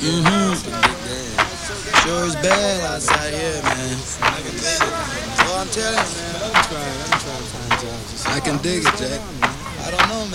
Sure is bad outside here, man. I can dig it. Well, I'm telling you, man. I'm trying to find jobs. I can dig it, Jack. I don't know, man.